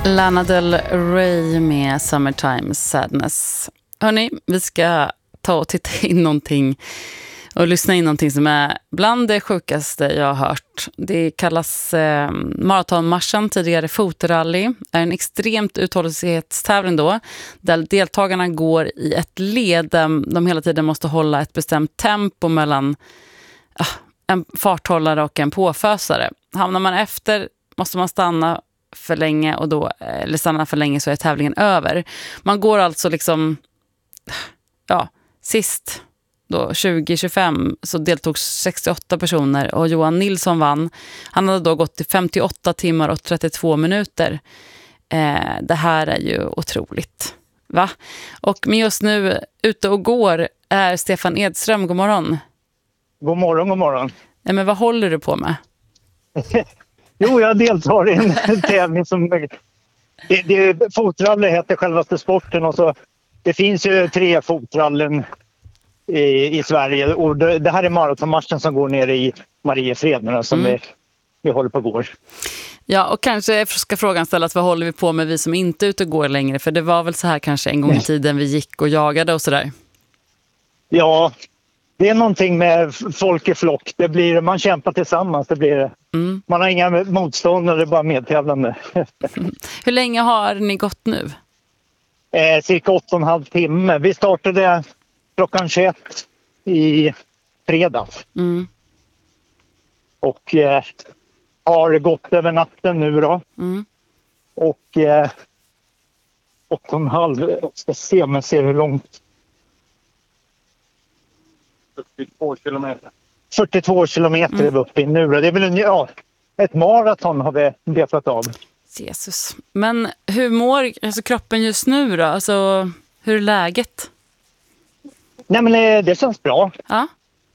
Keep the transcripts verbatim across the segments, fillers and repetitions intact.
Lana Del Rey med Summertime Sadness. Hörrni, vi ska ta och titta in någonting och lyssna in någonting som är bland det sjukaste jag har hört. Det kallas eh, maratonmarschen, tidigare fotrally. Det är en extremt uthållighetstävling då, där deltagarna går i ett led där de hela tiden måste hålla ett bestämt tempo mellan ah, en farthållare och en påfösare. Hamnar man efter måste man stanna för länge och då, eller stanna för länge så är tävlingen över. Man går alltså liksom, ja, sist då tjugo tjugofem så deltog sextioåtta personer och Johan Nilsson vann. Han hade då gått i femtioåtta timmar och trettiotvå minuter. Eh, det här är ju otroligt. Va? Och med oss nu ute och går är Stefan Edström. God morgon. God morgon, god morgon. Nej, men vad håller du på med? Jo, jag deltar i en tävling som... Det, det, fotrally heter självaste sporten och så... Det finns ju tre fotrallen i, i Sverige och det, det här är maratonmarschen som går ner i Mariefred nu som mm. vi, vi håller på går. Ja, och kanske ska frågan ställas, vad håller vi på med vi som inte är ute och går längre? För det var väl så här kanske en gång i tiden vi gick och jagade och sådär. Ja, det är någonting med folk i flock. Det blir, man kämpar tillsammans, det blir mm. Man har inga motståndare, det är bara medtävlande. Hur länge har ni gått nu? Eh, cirka åtta och en halv timme. Vi startade klockan tjugoett i fredags. Mm. Och eh, har gått över natten nu då. Mm. Och eh, åtta och en halv, jag ska se om jag ser hur långt. fyrtiotvå kilometer. fyrtiotvå kilometer mm. är vi uppe i nu. Det är väl en, ja, ett maraton har vi betat av. Jesus. Men hur mår alltså kroppen just nu då? Alltså, hur är läget? Nej, men det känns bra. Ja.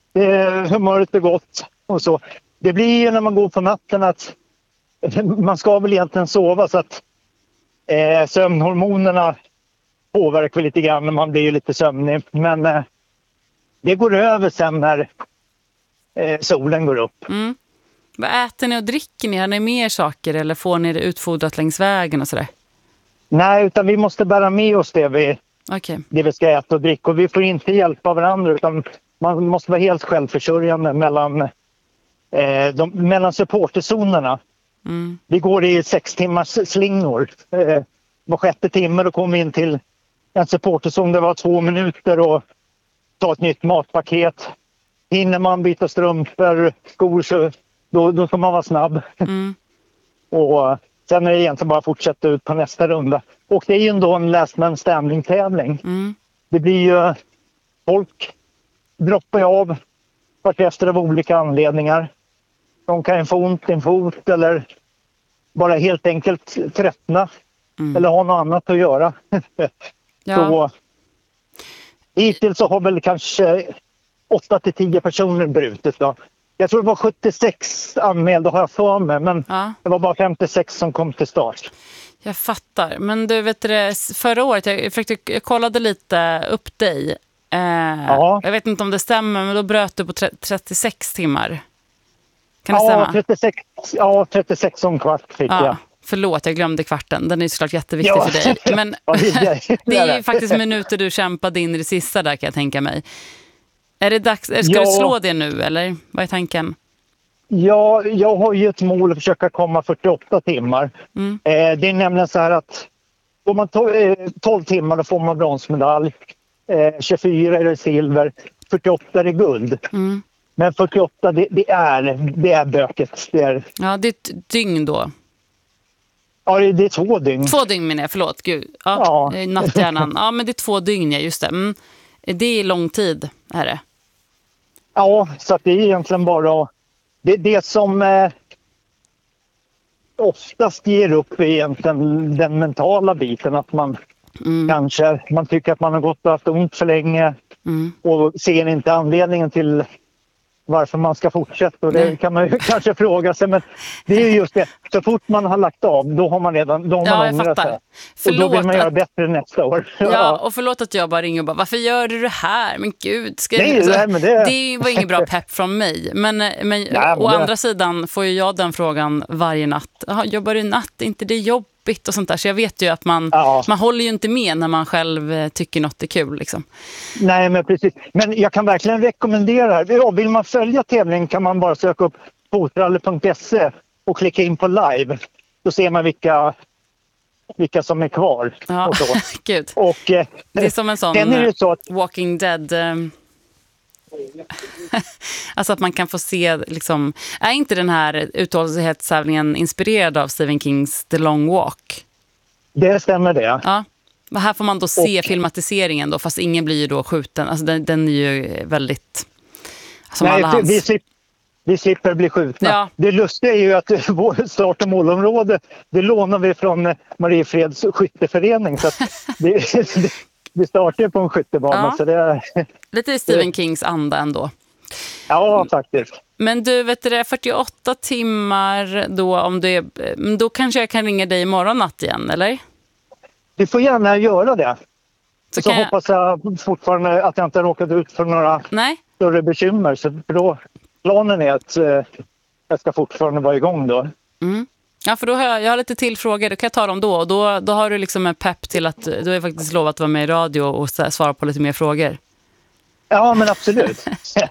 Humöret är gott och så. Det blir ju när man går på natten att man ska väl egentligen sova så att eh, sömnhormonerna påverkar lite grann när man blir ju lite sömnig. Men eh, det går över sen när eh, solen går upp. Mm. Vad äter ni och dricker ni? Har ni mer saker eller får ni det utfodrat längs vägen och sådär? Nej, utan vi måste bära med oss det vi, okay. det vi ska äta och dricka. Och vi får inte hjälpa varandra utan man måste vara helt självförsörjande mellan, eh, de, mellan supporterzonerna. Mm. Vi går i sex timmars slingor. Eh, var sjätte timme då kommer vi in till en supporterzon. Det var två minuter och ta ett nytt matpaket. Hinner man byta strumpor, skor så då, då ska man vara snabb. Mm. Och sen är det egentligen bara att fortsätta ut på nästa runda. Och det är ju ändå en last man standing tävling. Mm. Det blir ju folk droppar av vart efter av olika anledningar. De kan få ont i en fot eller bara helt enkelt tröttna. Mm. Eller ha något annat att göra. Ja. Så hittills så har väl kanske åtta till tio personer brutit då. Jag tror det var sjuttiosex anmälda har jag för mig, men ja. Det var bara femtiosex som kom till start. Jag fattar, men du vet det, förra året, jag, försökte, jag kollade lite upp dig. Eh, ja. Jag vet inte om det stämmer, men då bröt du på trettiosex timmar. Kan det ja, stämma? trettiosex, ja, trettiosex om kvart fick ja. jag. Förlåt, jag glömde kvarten. Den är ju såklart jätteviktig ja. för dig. Men ja, det, är det. det är ju faktiskt minuter du kämpade in i det sista där kan jag tänka mig. Är det dags, ska ja. du slå det nu eller vad är tanken? Ja, jag har ju ett mål att försöka komma fyrtioåtta timmar. Mm. Eh, det är nämligen så här att om man tar tolv timmar då får man bronsmedalj. Eh, tjugofyra är det silver, fyrtioåtta är det guld. Mm. Men fyrtioåtta det, det, är, det är böket. Det är... Ja, det är ett dygn då. Ja, det är två dygn. Två dygn menar jag, förlåt. Gud. Ja, ja. Natthjärnan. Ja, men det är två dygn, ja, just det. Mm. Det är lång tid, är det? Ja, så att det är egentligen bara... Det, det som eh, oftast ger upp är egentligen den mentala biten. Att man mm. kanske man tycker att man har gått och haft ont för länge mm. och ser inte anledningen till varför man ska fortsätta. Och det Nej. kan man ju kanske fråga sig. Men det är just det. Så fort man har lagt av, då har man redan då har man ja, ångrat sig. Och då vill man göra att... bättre nästa år. Ja, och förlåt att jag bara ringer och bara, varför gör du det här? Men gud, ska Nej, jag... alltså, nej, men det... det var ingen bra pepp från mig. Men, men, men ja, men å det... andra sidan får ju jag den frågan varje natt. Aha, jobbar du natt? Är inte det jobbigt? deppigt och sånt där. Så jag vet ju att man, Ja. man håller ju inte med när man själv tycker något är kul. Liksom. Nej, men precis. Men jag kan verkligen rekommendera. Ja, vill man följa tävlingen kan man bara söka upp fotrally punkt se och klicka in på live. Då ser man vilka, vilka som är kvar. Ja, och så. Gud. Och, eh, Det är som en sån är det så att, Walking Dead... Eh, alltså att man kan få se liksom, är inte den här uthållighetstävlingen inspirerad av Stephen Kings The Long Walk? Det stämmer det. Ja. Här får man då se och, filmatiseringen då, fast ingen blir ju då skjuten. Alltså den, den är ju väldigt som nej, alla hans. Vi, slipper, vi slipper bli skjutna. Ja. Det lustiga är ju att vår start- och målområde, det lånar vi från Mariefreds skytteförening. Så att det, det, vi startar på en skyttebana. Ja. Så det är, lite i Stephen Kings anda ändå. ja, faktiskt. Men du, vet du det, fyrtioåtta timmar då, om det, då kanske jag kan ringa dig imorgon natt igen, eller? Du får gärna göra det. Så, så kan hoppas jag fortfarande att jag inte har råkat ut för några Nej. större bekymmer. Så för då, planen är att eh, jag ska fortfarande vara igång då. Mm. Ja, för då har jag, jag har lite till frågor, då kan jag ta dem då. Och då, då har du liksom en pepp till att du har faktiskt lovat att vara med i radio och svara på lite mer frågor. Ja, men absolut.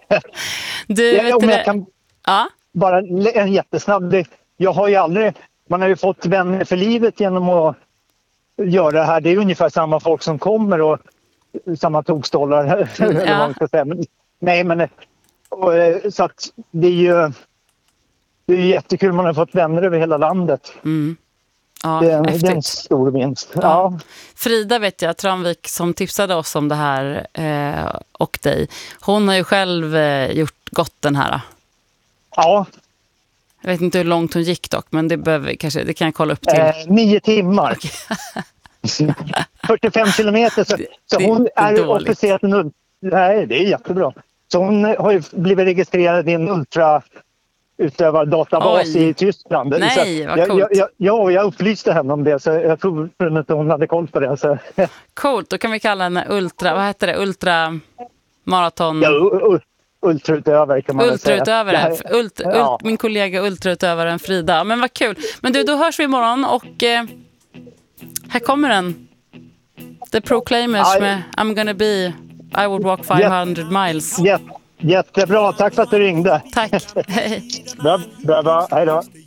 Du, ja, vet om du jag det? kan Ja. bara en jättesnabb... Jag har ju aldrig... Man har ju fått vänner för livet genom att göra det här. Det är ungefär samma folk som kommer och samma tokstollar. Ja. Nej, men... Och, så att det är ju... Det är jättekul. Man har fått vänner över hela landet. Mm. Ja, det, är, det är en stor vinst. Ja. Ja. Frida vet jag, Tranvik, som tipsade oss om det här eh, och dig. Hon har ju själv eh, gjort gott den här. Ja. Jag vet inte hur långt hon gick dock, men det, behöver, kanske, det kan jag kolla upp till. Eh, nio timmar. Okay. fyrtiofem kilometer. Så, så hon är, är officiellt en ultra... Nej, det är jättebra. Så hon har ju blivit registrerad i en ultra... utövardatabas i Tyskland. Nej, så vad jag, coolt. Jag, jag, ja, jag upplyste henne om det, så jag tror inte hon hade koll på det. Så. Coolt, då kan vi kalla henne ultra, vad heter det, ultra maraton... Ja, u- ultrautövare kan man ultrautövare. säga. Här, Ult, ja. ult, min kollega ultrautövaren Frida. Men vad kul. Men du, då hörs vi imorgon och eh, här kommer den. The Proclaimers I, med I'm gonna be, I would walk five hundred miles. Jätte, jättebra, tack för att du ringde. Tack, hej. Bra, bra, bra. Hej då.